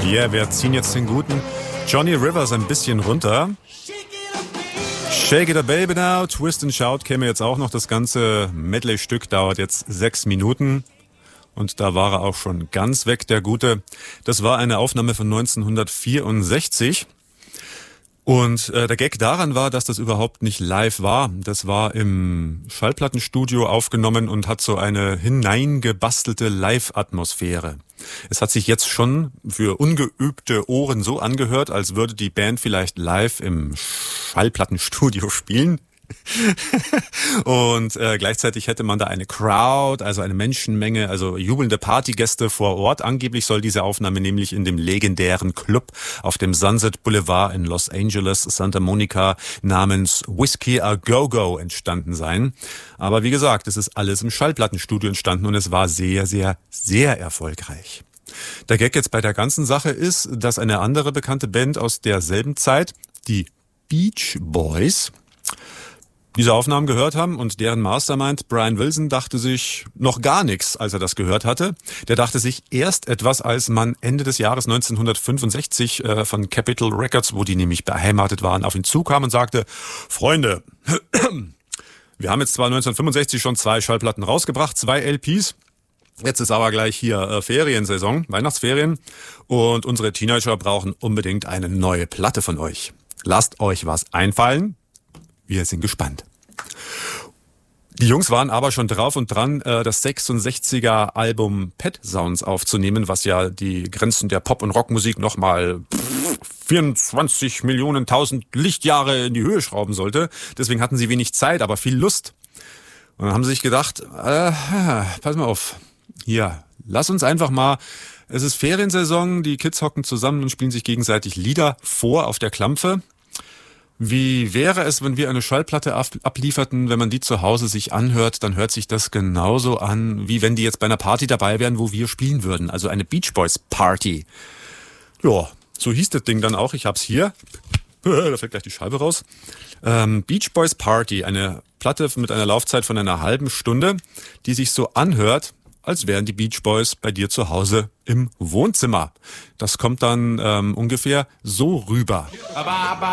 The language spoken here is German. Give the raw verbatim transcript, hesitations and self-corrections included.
Yeah, wir ziehen jetzt den guten Johnny Rivers ein bisschen runter. Shake it a baby now, Twist and Shout käme jetzt auch noch. Das ganze Medley-Stück dauert jetzt sechs Minuten. Und da war er auch schon ganz weg, der Gute. Das war eine Aufnahme von neunzehnhundertvierundsechzig. Und äh, der Gag daran war, dass das überhaupt nicht live war. Das war im Schallplattenstudio aufgenommen und hat so eine hineingebastelte Live-Atmosphäre. Es hat sich jetzt schon für ungeübte Ohren so angehört, als würde die Band vielleicht live im Schallplattenstudio spielen. Und äh, gleichzeitig hätte man da eine Crowd, also eine Menschenmenge, also jubelnde Partygäste vor Ort. Angeblich soll diese Aufnahme nämlich in dem legendären Club auf dem Sunset Boulevard in Los Angeles, Santa Monica, namens Whiskey A Go Go entstanden sein. Aber wie gesagt, es ist alles im Schallplattenstudio entstanden und es war sehr, sehr, sehr erfolgreich. Der Gag jetzt bei der ganzen Sache ist, dass eine andere bekannte Band aus derselben Zeit, die Beach Boys, diese Aufnahmen gehört haben und deren Mastermind Brian Wilson dachte sich noch gar nichts, als er das gehört hatte. Der dachte sich erst etwas, als man Ende des Jahres neunzehnhundertfünfundsechzig äh, von Capitol Records, wo die nämlich beheimatet waren, auf ihn zukam und sagte: Freunde, wir haben jetzt zwar neunzehnhundertfünfundsechzig schon zwei Schallplatten rausgebracht, zwei L Ps. Jetzt ist aber gleich hier äh, Feriensaison, Weihnachtsferien, und unsere Teenager brauchen unbedingt eine neue Platte von euch. Lasst euch was einfallen. Wir sind gespannt. Die Jungs waren aber schon drauf und dran, das sechsundsechziger Album Pet Sounds aufzunehmen, was ja die Grenzen der Pop- und Rockmusik nochmal vierundzwanzig Millionen tausend Lichtjahre in die Höhe schrauben sollte. Deswegen hatten sie wenig Zeit, aber viel Lust. Und dann haben sie sich gedacht, äh, pass mal auf, hier, lass uns einfach mal, es ist Feriensaison, die Kids hocken zusammen und spielen sich gegenseitig Lieder vor auf der Klampfe. Wie wäre es, wenn wir eine Schallplatte ablieferten, wenn man die zu Hause sich anhört, dann hört sich das genauso an, wie wenn die jetzt bei einer Party dabei wären, wo wir spielen würden. Also eine Beach Boys Party. Ja, so hieß das Ding dann auch. Ich hab's hier. Da fällt gleich die Scheibe raus. Ähm, Beach Boys Party, eine Platte mit einer Laufzeit von einer halben Stunde, die sich so anhört, als wären die Beach Boys bei dir zu Hause im Wohnzimmer. Das kommt dann ähm, ungefähr so rüber.